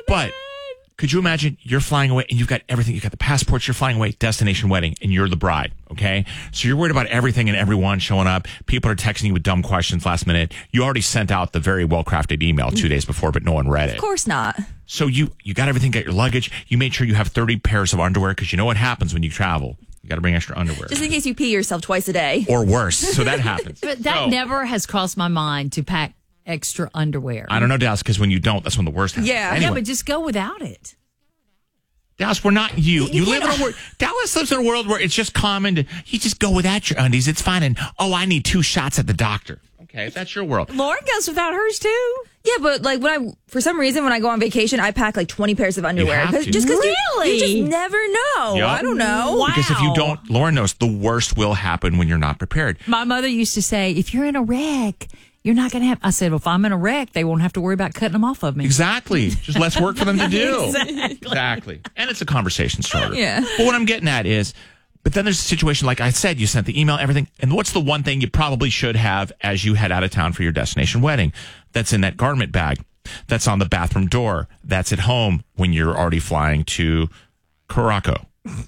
But could you imagine you're flying away and you've got everything? You've got the passports, you're flying away, destination wedding, and you're the bride, okay? So you're worried about everything and everyone showing up. People are texting you with dumb questions last minute. You already sent out the very well-crafted email 2 days before, but no one read it. Of course not. So you got everything, got your luggage. You made sure you have 30 pairs of underwear because you know what happens when you travel. You got to bring extra underwear. Just in case you pee yourself twice a day. Or worse. So that happens. But that never has crossed my mind to pack extra underwear. I don't know, Dallas, because when you don't, that's when the worst happens. Yeah. Anyway, Yeah, but just go without it. Dallas, we're not you. You live in a world. Dallas lives in a world where it's just common to you just go without your undies. It's fine. And I need 2 shots at the doctor. Okay, that's your world. Lauren goes without hers too. Yeah, but like for some reason, when I go on vacation, I pack like 20 pairs of underwear. have to. Just because Really? you just never know. Yep. I don't know. Wow. Because if you don't, Lauren knows the worst will happen when you're not prepared. My mother used to say, if you're in a wreck, you're not going to have... I said, well, if I'm in a wreck, they won't have to worry about cutting them off of me. Exactly. Just less work for them to do. Exactly. And it's a conversation starter. Yeah. But what I'm getting at is, but then there's a situation, like I said, you sent the email, everything. And what's the one thing you probably should have as you head out of town for your destination wedding? That's in that garment bag. That's on the bathroom door. That's at home when you're already flying to Caraco.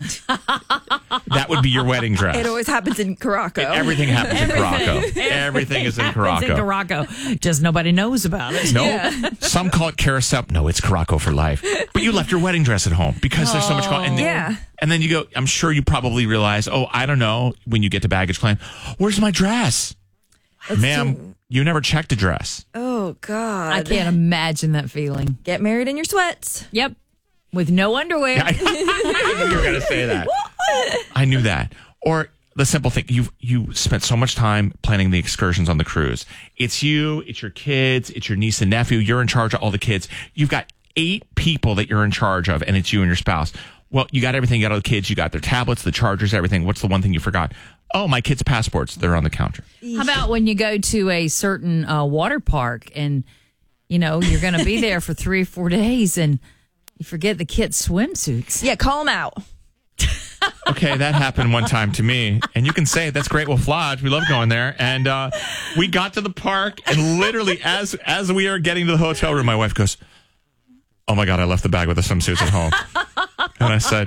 That would be your wedding dress. It always happens in Caraco. Everything happens in Caraco. Everything is in Happens in Caraco. Caraco. Just nobody knows about it. No, Yeah. some call it carousel. No, it's Caraco for life. But you left your wedding dress at home because there's so much going. Yeah. And then you go. I'm sure you probably realize. Oh, I don't know. When you get to baggage claim, where's my dress, ma'am? You never checked a dress. Oh, God. I can't imagine that feeling. Get married in your sweats. Yep. With no underwear. I knew you were going to say that. I knew that. Or the simple thing, you spent so much time planning the excursions on the cruise. It's you, it's your kids, it's your niece and nephew. You're in charge of all the kids. You've got 8 people that you're in charge of, and it's you and your spouse. Well, you got everything. You got all the kids. You got their tablets, the chargers, everything. What's the one thing you forgot? Oh, my kids' passports. They're on the counter. How about when you go to a certain water park and, you're going to be there for 3 or 4 days and you forget the kids' swimsuits? Yeah, call them out. Okay, that happened one time to me. And you can say, that's great. We'll Lodge. We love going there. And we got to the park, and literally as we are getting to the hotel room, my wife goes, oh, my God, I left the bag with the swimsuits at home. And I said,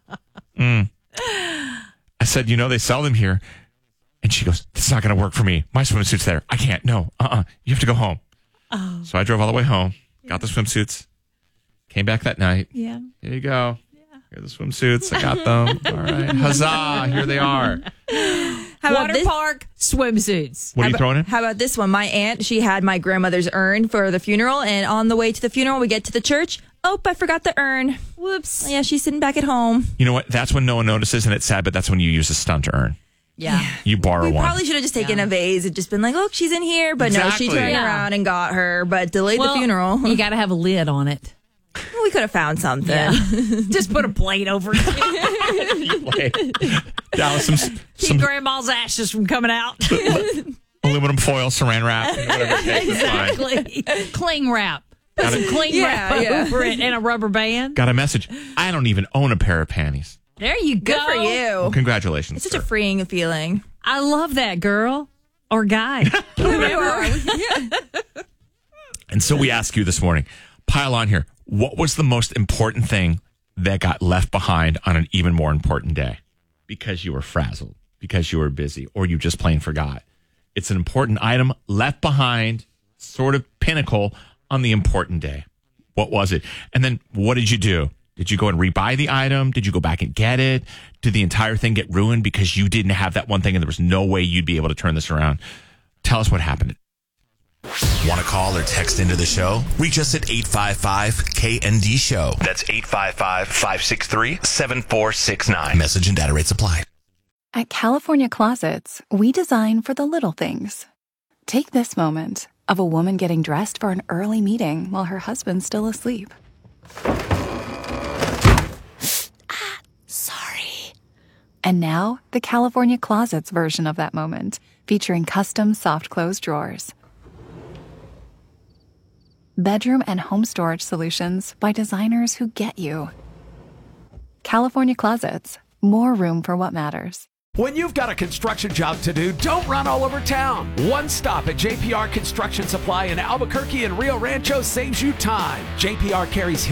I said, they sell them here. And she goes, this is not going to work for me. My swimsuit's there. I can't. No, you have to go home. Oh. So I drove all the way home, got the swimsuits, came back that night. Yeah. Here you go. Here are the swimsuits. I got them. All right. Huzzah. Here they are. Water park swimsuits. What are you throwing in? How about this one? My aunt, she had my grandmother's urn for the funeral, and on the way to the funeral, we get to the church. Oh, I forgot the urn. Whoops. Yeah, she's sitting back at home. You know what? That's when no one notices, and it's sad, but that's when you use a stunt urn. Yeah. You borrow We one. probably should have just taken a vase and just been like, look, she's in here. But Exactly. no, she turned Yeah. around and got her, but delayed the funeral. You got to have a lid on it. We could have found something. Yeah. Just put a plate over it. Dallas, Keep grandma's ashes from coming out. aluminum foil, saran wrap, whatever it takes. Exactly. Cling wrap. Put some cling wrap over it and a rubber band. Got a message. I don't even own a pair of panties. There you go. Good for you. Congratulations. It's such a freeing feeling. I love that, girl or guy. Whoever. And so we ask you this morning, pile on here. What was the most important thing that got left behind on an even more important day? Because you were frazzled, because you were busy, or you just plain forgot. It's an important item left behind, sort of pinnacle on the important day. What was it? And then what did you do? Did you go and rebuy the item? Did you go back and get it? Did the entire thing get ruined because you didn't have that one thing and there was no way you'd be able to turn this around? Tell us what happened. Want to call or text into the show? Reach us at 855-KND Show. That's 855-563-7469. Message and data rates apply. At California Closets, we design for the little things. Take this moment of a woman getting dressed for an early meeting while her husband's still asleep. Sorry. And now, the California Closets version of that moment, featuring custom soft close drawers. Bedroom and home storage solutions by designers who get you. California Closets. More room for what matters. When you've got a construction job to do, don't run all over town. One stop at JPR Construction Supply in Albuquerque and Rio Rancho saves you time. JPR carries